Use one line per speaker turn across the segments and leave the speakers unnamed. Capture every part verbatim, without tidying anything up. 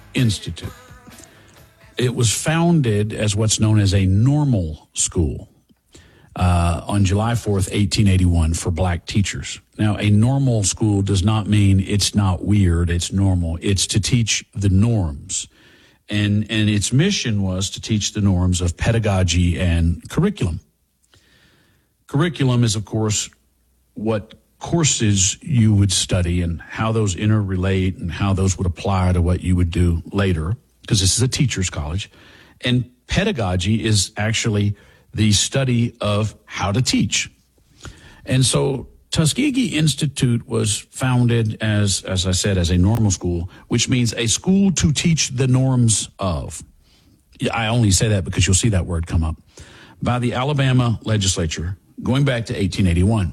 Institute. It was founded as what's known as a normal school uh, on July fourth, eighteen eighty-one, for black teachers. Now, a normal school does not mean it's not weird, it's normal. It's to teach the norms. And, and its mission was to teach the norms of pedagogy and curriculum. Curriculum is, of course, what courses you would study and how those interrelate and how those would apply to what you would do later, because this is a teacher's college. And pedagogy is actually the study of how to teach. And so Tuskegee Institute was founded as, as I said, as a normal school, which means a school to teach the norms of. I only say that because you'll see that word come up. By the Alabama legislature, going back to eighteen eighty-one.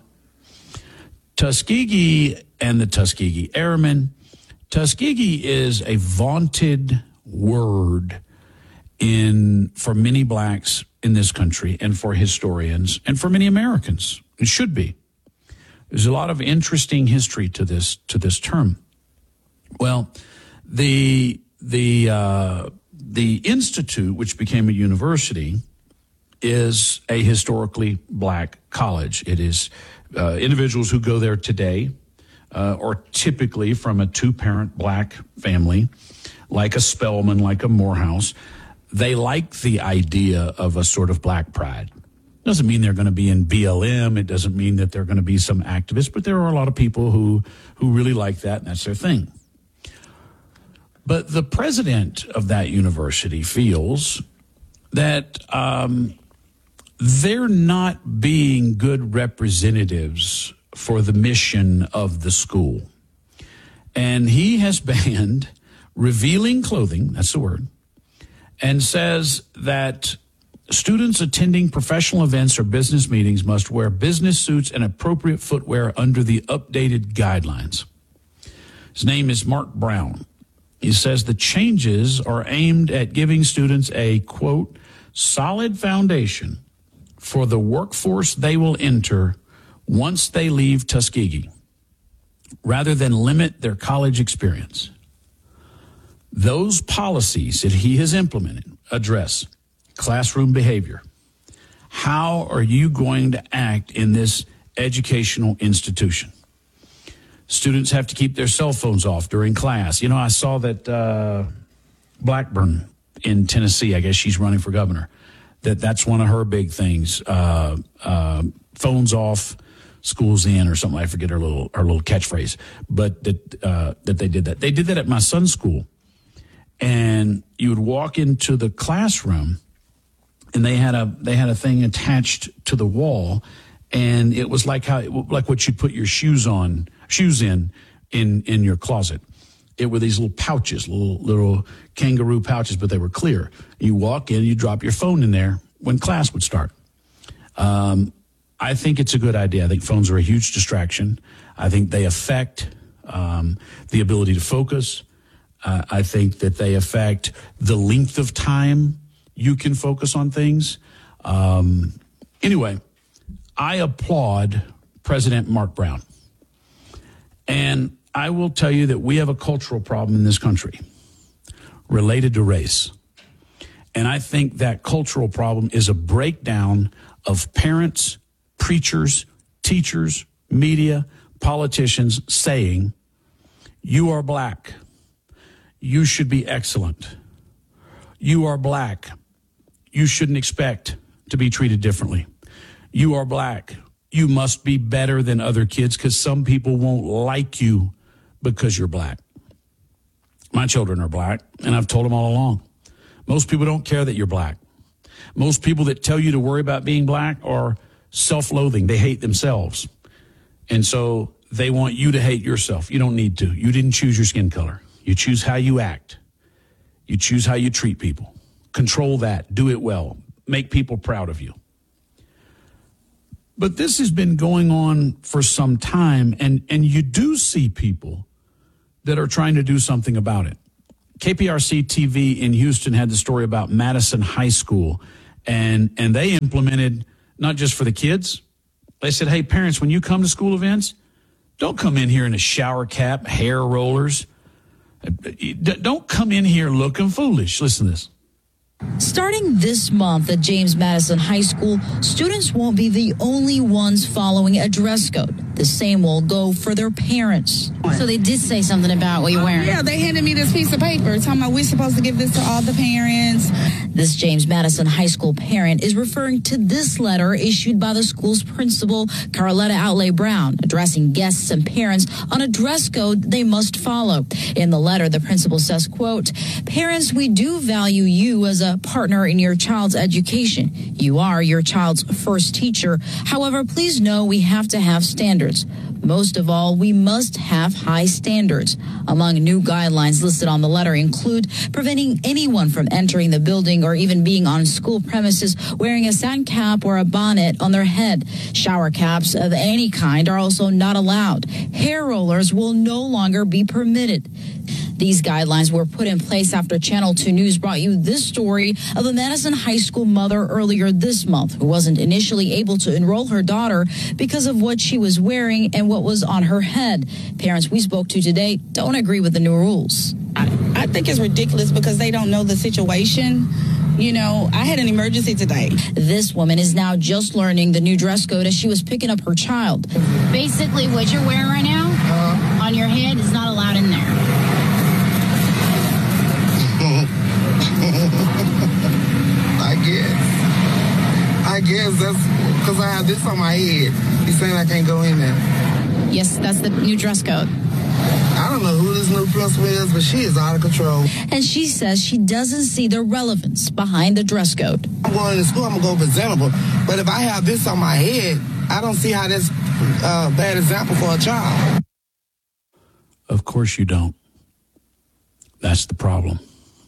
Tuskegee and the Tuskegee Airmen. Tuskegee is a vaunted word in for many blacks in this country and for historians and for many Americans. It should be. There's a lot of interesting history to this to this term. Well, the the uh, the institute, which became a university, is a historically black college. It is uh, individuals who go there today uh, are typically from a two-parent black family, like a Spelman, like a Morehouse. They like the idea of a sort of black pride. Doesn't mean they're going to be in B L M. It doesn't mean that they're going to be some activists, but there are a lot of people who, who really like that, and that's their thing. But the president of that university feels that um, they're not being good representatives for the mission of the school. And he has banned revealing clothing, that's the word, and says that students attending professional events or business meetings must wear business suits and appropriate footwear under the updated guidelines. His name is Mark Brown. He says the changes are aimed at giving students a, quote, solid foundation for the workforce they will enter once they leave Tuskegee, rather than limit their college experience. Those policies that he has implemented address classroom behavior. How are you going to act in this educational institution? Students have to keep their cell phones off during class. You know, I saw that uh, Blackburn in Tennessee, I guess she's running for governor, that that's one of her big things. Uh, uh, phones off, school's in, or something. I forget her little her little catchphrase. But that uh, that they did that. They did that at my son's school. And you would walk into the classroom, and they had a they had a thing attached to the wall, and it was like how like what you put your shoes on shoes in in in your closet. It were these little pouches, little little kangaroo pouches, but they were clear. You walk in, you drop your phone in there when class would start. Um, I think it's a good idea. I think phones are a huge distraction. I think they affect um, the ability to focus. Uh, I think that they affect the length of time you can focus on things. Um, anyway, I applaud President Mark Brown. And I will tell you that we have a cultural problem in this country related to race. And I think that cultural problem is a breakdown of parents, preachers, teachers, media, politicians saying, you are black. You should be excellent. You are black. You shouldn't expect to be treated differently. You are black. You must be better than other kids because some people won't like you because you're black. My children are black, and I've told them all along. Most people don't care that you're black. Most people that tell you to worry about being black are self-loathing. They hate themselves. And so they want you to hate yourself. You don't need to. You didn't choose your skin color. You choose how you act. You choose how you treat people. Control that. Do it well. Make people proud of you. But this has been going on for some time, and, and you do see people that are trying to do something about it. K P R C T V in Houston had the story about Madison High School, and, and they implemented, not just for the kids, they said, hey, parents, when you come to school events, don't come in here in a shower cap, hair rollers. Don't come in here looking foolish. Listen to this.
Starting this month at James Madison High School, students won't be the only ones following a dress code. The same will go for their parents.
So they did say something about what you're wearing.
Yeah, they handed me this piece of paper talking about we're supposed to give this to all the parents.
This James Madison High School parent is referring to this letter issued by the school's principal, Carletta Outlay Brown, addressing guests and parents on a dress code they must follow. In the letter, the principal says, quote, "Parents, we do value you as a partner in your child's education. You are your child's first teacher. However, please know we have to have standards. Most of all, we must have high standards. Among new guidelines listed on the letter include preventing anyone from entering the building or even being on school premises wearing a satin cap or a bonnet on their head. Shower caps of any kind are also not allowed. Hair rollers will no longer be permitted." These guidelines were put in place after Channel two News brought you this story of a Madison High School mother earlier this month who wasn't initially able to enroll her daughter because of what she was wearing and what was on her head. Parents we spoke to today don't agree with the new rules.
I, I think it's ridiculous because they don't know the situation. You know, I had an emergency today.
This woman is now just learning the new dress code as she was picking up her child.
Basically, what you're wearing right now uh, on your head is not allowed in there.
I guess. I guess that's because I have this on my head. He's saying I can't go in there.
Yes, that's the new dress code.
I don't know who this new principal is, but she is out of control.
And she says she doesn't see the relevance behind the dress code.
I'm going to school, I'm going to go presentable. But if I have this on my head, I don't see how that's a bad example for a child.
Of course you don't. That's the problem.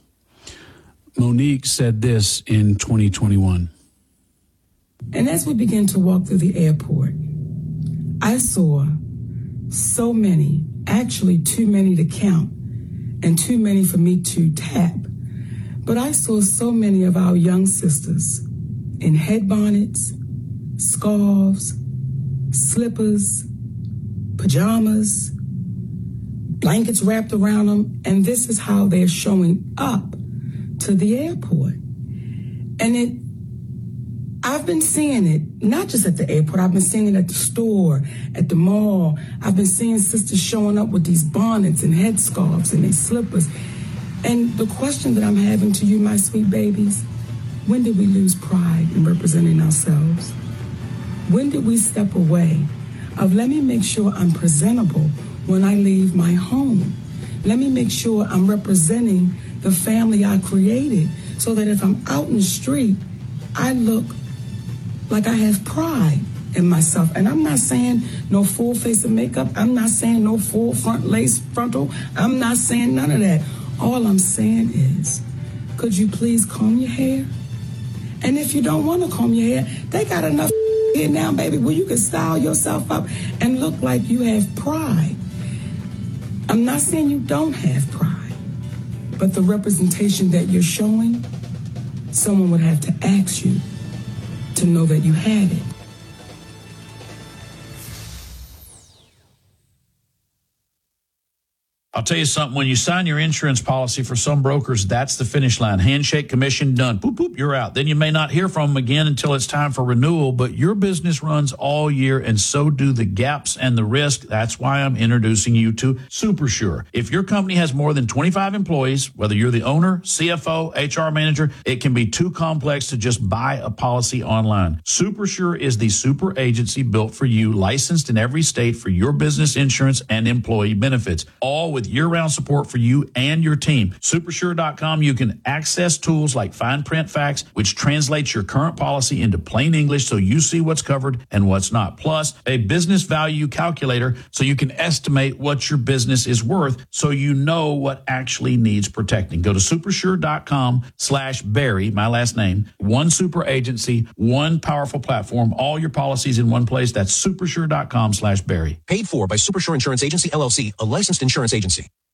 Monique said this in twenty twenty-one.
And as we began to walk through the airport, I saw so many, actually too many to count and too many for me to tap. But I saw so many of our young sisters in head bonnets, scarves, slippers, pajamas, blankets wrapped around them, and this is how they're showing up to the airport. And it, I've been seeing it, not just at the airport, I've been seeing it at the store, at the mall. I've been seeing sisters showing up with these bonnets and headscarves and their slippers. And the question that I'm having to you, my sweet babies, when did we lose pride in representing ourselves? When did we step away of let me make sure I'm presentable when I leave my home? Let me make sure I'm representing the family I created so that if I'm out in the street, I look like I have pride in myself. And I'm not saying no full face of makeup. I'm not saying no full front lace frontal. I'm not saying none of that. All I'm saying is, could you please comb your hair? And if you don't want to comb your hair, they got enough here now, baby, where you can style yourself up and look like you have pride. I'm not saying you don't have pride. But the representation that you're showing, someone would have to ask you to know that you had it.
I'll tell you something, when you sign your insurance policy for some brokers, that's the finish line. Handshake, commission, done. Boop, boop, you're out. Then you may not hear from them again until it's time for renewal, but your business runs all year, and so do the gaps and the risk. That's why I'm introducing you to SuperSure. If your company has more than twenty-five employees, whether you're the owner, C F O, H R manager, it can be too complex to just buy a policy online. SuperSure is the super agency built for you, licensed in every state for your business insurance and employee benefits, all with year-round support for you and your team. Supersure dot com, you can access tools like fine print facts, which translates your current policy into plain English so you see what's covered and what's not. Plus, a business value calculator so you can estimate what your business is worth so you know what actually needs protecting. Go to supersure dot com slash Barry, my last name, one super agency, one powerful platform, all your policies in one place. That's supersure dot com slash Barry.
Paid for by Supersure Insurance Agency, L L C, a licensed insurance agency.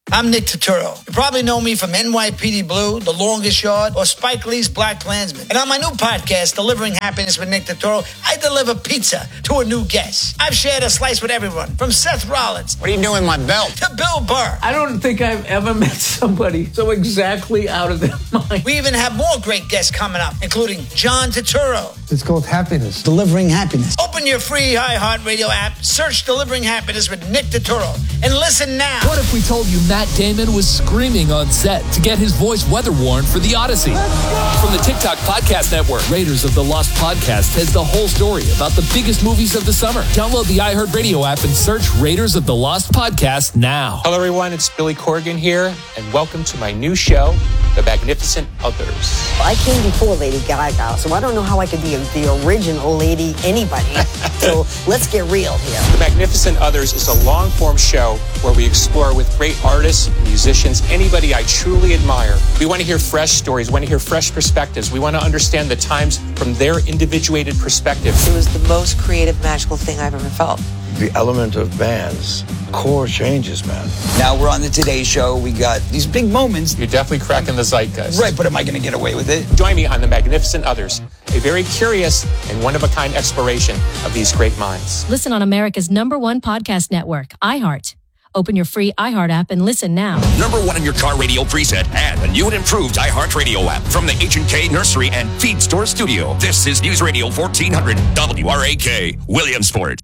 I'm Nick Turturro. You probably know me from N Y P D Blue, The Longest Yard, or Spike Lee's Black Klansman. And on my new podcast, Delivering Happiness with Nick Turturro, I deliver pizza to a new guest. I've shared a slice with everyone, from Seth Rollins.
What are you doing with my belt?
To Bill Burr.
I don't think I've ever met somebody so exactly out of their mind.
We even have more great guests coming up, including John Turturro.
It's called Happiness.
Delivering Happiness.
Open your free iHeartRadio app, search Delivering Happiness with Nick Turturro, and listen now.
What if we told you Matt Damon was screaming on set to get his voice weather-worn for The Odyssey? From the TikTok Podcast Network, Raiders of the Lost Podcast has the whole story about the biggest movies of the summer. Download the iHeartRadio app and search Raiders of the Lost Podcast now.
Hello, everyone. It's Billy Corgan here, and welcome to my new show, The Magnificent Others.
I came before Lady Gaga, so I don't know how I could be a, the original Lady anybody. So let's get real here.
The Magnificent Others is a long-form show where we explore with great artists, musicians, anybody I truly admire. We want to hear fresh stories. We want to hear fresh perspectives. We want to understand the times from their individuated perspective.
It was the most creative, magical thing I've ever felt.
The element of bands, core changes, man.
Now we're on the Today Show. We got these big moments.
You're definitely cracking the zeitgeist.
Right, but am I going to get away with it?
Join me on The Magnificent Others, a very curious and one-of-a-kind exploration of these great minds.
Listen on America's number one podcast network, iHeart. Open your free iHeart app and listen now.
Number one in your car radio preset and the new and improved iHeart Radio app from the H and K Nursery and Feed Store Studio. This is News Radio fourteen hundred W R A K, Williamsport.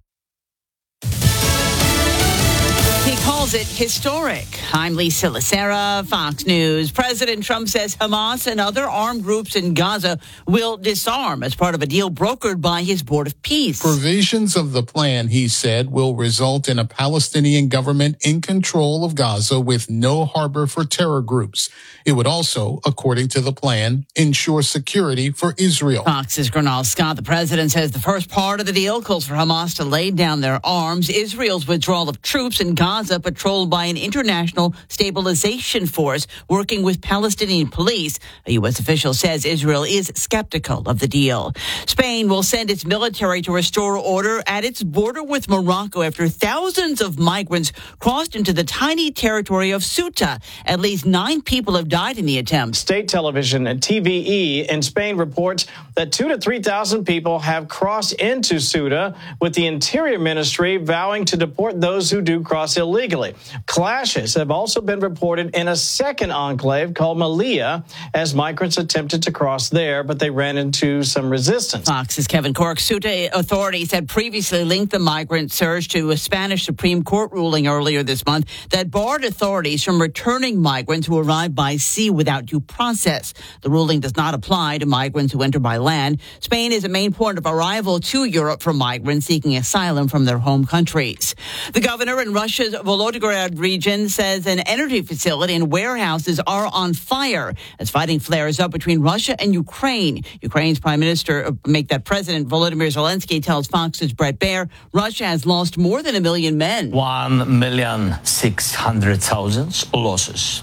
He calls it historic. I'm Lisa Lacera, Fox News. President Trump says Hamas and other armed groups in Gaza will disarm as part of a deal brokered by his Board of Peace.
Provisions of the plan, he said, will result in a Palestinian government in control of Gaza with no harbor for terror groups. It would also, according to the plan, ensure security for Israel.
Fox's Gernal Scott, the president, says the first part of the deal calls for Hamas to lay down their arms. Israel's withdrawal of troops in Gaza, patrolled by an international stabilization force working with Palestinian police. A U S official says Israel is skeptical of the deal. Spain will send its military to restore order at its border with Morocco after thousands of migrants crossed into the tiny territory of Ceuta. At least nine people have died in the attempt.
State television and T V E in Spain reports that two to three thousand people have crossed into Ceuta, with the Interior Ministry vowing to deport those who do cross illegally. Clashes have also been reported in a second enclave called Melilla as migrants attempted to cross there, but they ran into some resistance.
Fox's Kevin Cork. Ceuta authorities had previously linked the migrant surge to a Spanish Supreme Court ruling earlier this month that barred authorities from returning migrants who arrived by sea without due process. The ruling does not apply to migrants who enter by land. Spain is a main point of arrival to Europe for migrants seeking asylum from their home countries. The governor in Russia's Volodymyr region says an energy facility and warehouses are on fire as fighting flares up between Russia and Ukraine. Ukraine's prime minister, make that President Volodymyr Zelensky, tells Fox's Brett Baer Russia has lost more than a million men.
One million six hundred thousand losses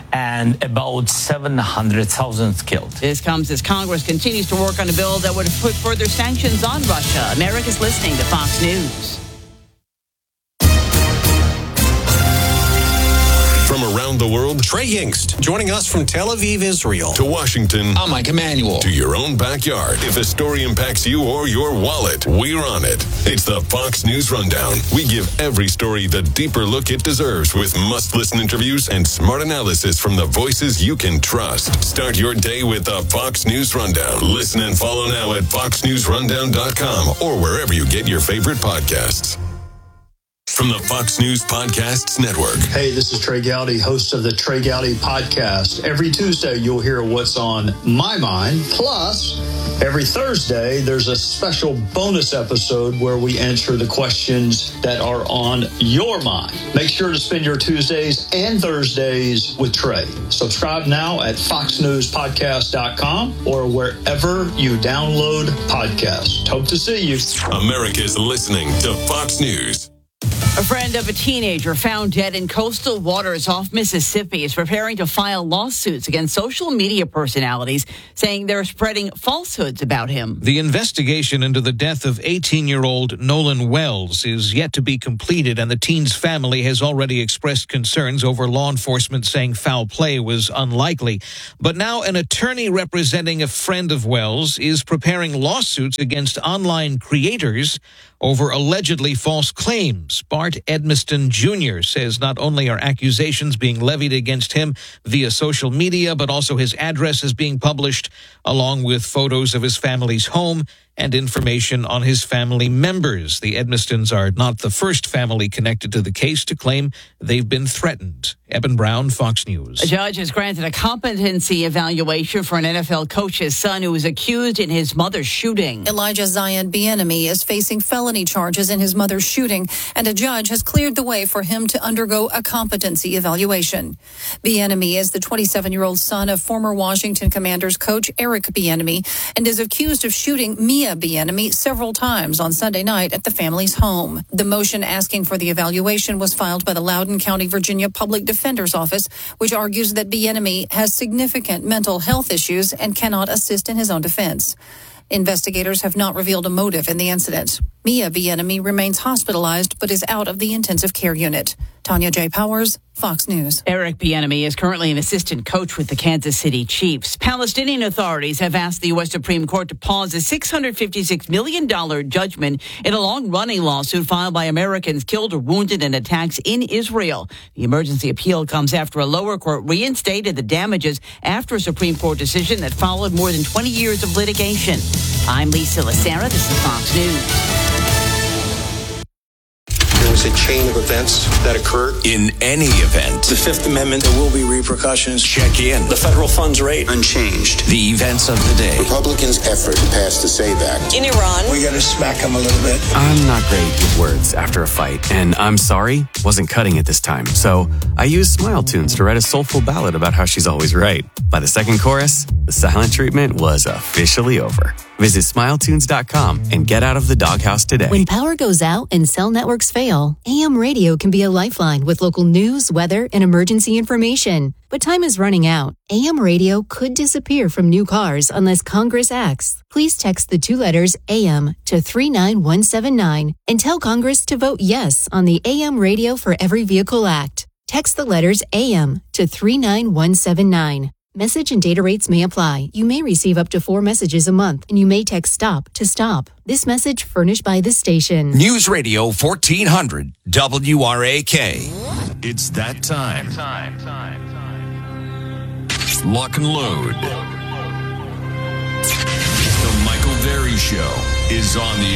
and about seven hundred thousand killed.
This comes as Congress continues to work on a bill that would put further sanctions on Russia. America's listening to Fox News.
From around the world, Trey Yingst, joining us from Tel Aviv, Israel, to Washington.
I'm Mike Emanuel.
To your own backyard. If a story impacts you or your wallet, we're on it. It's the Fox News Rundown. We give every story the deeper look it deserves with must-listen interviews and smart analysis from the voices you can trust. Start your day with the Fox News Rundown. Listen and follow now at fox news rundown dot com or wherever you get your favorite podcasts. From the Fox News Podcasts Network.
Hey, this is Trey Gowdy, host of the Trey Gowdy Podcast. Every Tuesday, you'll hear what's on my mind. Plus, every Thursday, there's a special bonus episode where we answer the questions that are on your mind. Make sure to spend your Tuesdays and Thursdays with Trey. Subscribe now at fox news podcast dot com or wherever you download podcasts. Hope to see you.
America's listening to Fox News.
A friend of a teenager found dead in coastal waters off Mississippi is preparing to file lawsuits against social media personalities, saying they're spreading falsehoods about him.
The investigation into the death of eighteen-year-old Nolan Wells is yet to be completed, and the teen's family has already expressed concerns over law enforcement saying foul play was unlikely. But now an attorney representing a friend of Wells is preparing lawsuits against online creators over allegedly false claims. Bart Edmiston Junior says not only are accusations being levied against him via social media, but also his address is being published, along with photos of his family's home and information on his family members. The Edmistons are not the first family connected to the case to claim they've been threatened. Eben Brown, Fox News.
A judge has granted a competency evaluation for an N F L coach's son who was accused in his mother's shooting.
Elijah Zion Bieniemy is facing felony charges in his mother's shooting, and a judge has cleared the way for him to undergo a competency evaluation. Bieniemy is the twenty-seven-year-old son of former Washington Commanders coach Eric Bieniemy and is accused of shooting Mia Bieniemy several times on Sunday night at the family's home. The motion asking for the evaluation was filed by the Loudoun County, Virginia Public Defender's Office, which argues that Bieniemy has significant mental health issues and cannot assist in his own defense. Investigators have not revealed a motive in the incident. Mia Bieniemy remains hospitalized but is out of the intensive care unit. Tanya J. Powers, Fox News.
Eric Bieniemy is currently an assistant coach with the Kansas City Chiefs. Palestinian authorities have asked the U S Supreme Court to pause a six hundred fifty-six million dollars judgment in a long-running lawsuit filed by Americans killed or wounded in attacks in Israel. The emergency appeal comes after a lower court reinstated the damages after a Supreme Court decision that followed more than twenty years of litigation. I'm Lisa Lacera. This is Fox News.
There was a chain of events that occurred.
In any event,
The Fifth Amendment, there will be repercussions.
check in.
The federal funds rate, unchanged.
The events of the day.
Republicans' effort to pass the SAVE Act.
In Iran,
We got to smack them a little bit.
I'm not great with words after a fight, and I'm sorry, wasn't cutting it this time. So I used Smile Tunes to write a soulful ballad about how she's always right. By the second chorus, the silent treatment was officially over. Visit smile tunes dot com and get out of the doghouse today.
When power goes out and cell networks fail, A M radio can be a lifeline with local news, weather, and emergency information. But time is running out. A M radio could disappear from new cars unless Congress acts. Please text the two letters A M to three nine one seven nine and tell Congress to vote yes on the A M Radio for Every Vehicle Act. Text the letters A M to three nine one seven nine. Message and data rates may apply. You may receive up to four messages a month, and you may text STOP to stop. This message furnished by the station.
News Radio fourteen hundred W R A K. It's that time. Lock and load. The Michael Berry Show is on the